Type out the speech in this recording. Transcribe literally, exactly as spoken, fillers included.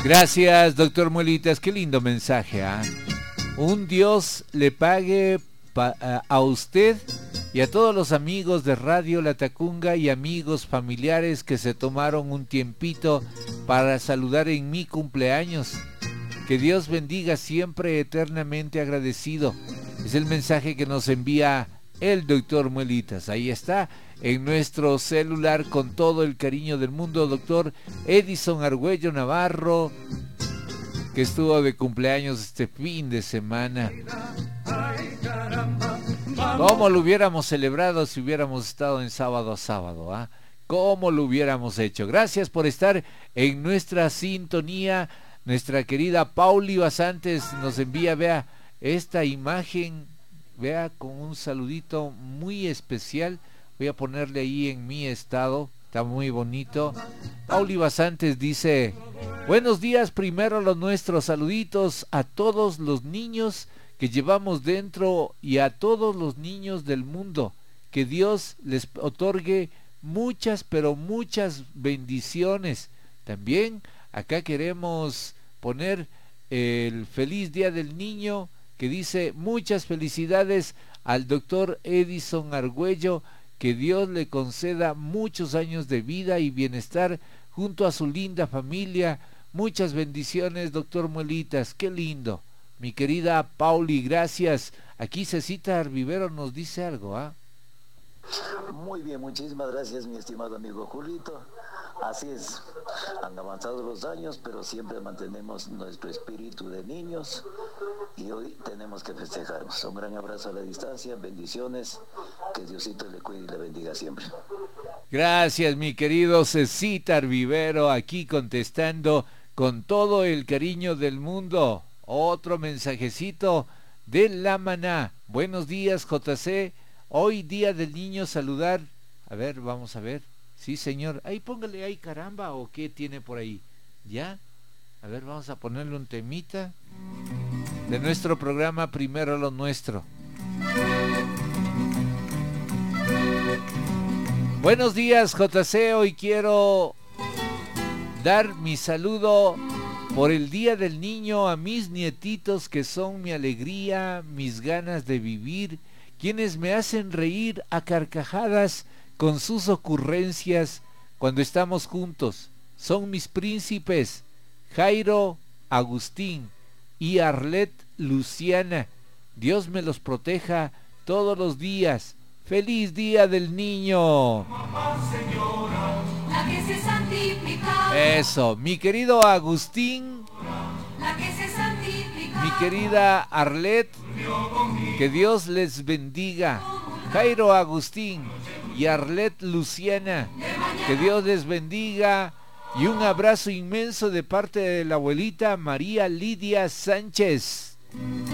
Gracias, doctor Muelitas, qué lindo mensaje, ¿ah? ¿eh? Un Dios le pague pa a, a usted y a todos los amigos de Radio La Tacunga y amigos familiares que se tomaron un tiempito para saludar en mi cumpleaños. Que Dios bendiga siempre, eternamente agradecido. Es el mensaje que nos envía el doctor Muelitas. Ahí está, en nuestro celular, con todo el cariño del mundo, doctor Edison Argüello Navarro, que estuvo de cumpleaños este fin de semana. ¿Cómo lo hubiéramos celebrado si hubiéramos estado en sábado a sábado? ¿Ah? ¿Cómo lo hubiéramos hecho? Gracias por estar en nuestra sintonía. Nuestra querida Pauli Basantes nos envía, vea, esta imagen, vea, con un saludito muy especial. Voy a ponerle ahí en mi estado, está muy bonito. Pauli Basantes dice: buenos días, primero los nuestros saluditos a todos los niños que llevamos dentro y a todos los niños del mundo. Que Dios les otorgue muchas, pero muchas bendiciones. También acá queremos poner el feliz día del niño, que dice: muchas felicidades al doctor Edison Argüello, que Dios le conceda muchos años de vida y bienestar junto a su linda familia. Muchas bendiciones, doctor Muelitas, qué lindo. Mi querida Pauli, gracias. Aquí Cecita Arvivero nos dice algo, ¿ah? ¿eh? Muy bien, muchísimas gracias, mi estimado amigo Julito. Así es, han avanzado los años, pero siempre mantenemos nuestro espíritu de niños y hoy tenemos que festejarnos. Un gran abrazo a la distancia, bendiciones, que Diosito le cuide y le bendiga siempre. Gracias, mi querido Cecita Arvivero, aquí contestando con todo el cariño del mundo. Otro mensajecito de la maná. Buenos días, J C. Hoy día del niño, saludar. A ver, vamos a ver. Sí, señor. Ahí póngale ahí, caramba, o qué tiene por ahí. ¿Ya? A ver, vamos a ponerle un temita de nuestro programa Primero lo Nuestro. Buenos días, J C. Hoy quiero dar mi saludo por el Día del Niño a mis nietitos, que son mi alegría, mis ganas de vivir, quienes me hacen reír a carcajadas con sus ocurrencias cuando estamos juntos. Son mis príncipes, Jairo, Agustín y Arlet Luciana. Dios me los proteja todos los días. ¡Feliz Día del Niño! Mamá Señora, la que se santifica. Eso, mi querido Agustín, la que se santifica. Mi querida Arlet, que Dios les bendiga. Jairo, Agustín y Arlet Luciana, que Dios les bendiga. Y un abrazo inmenso de parte de la abuelita María Lidia Sánchez.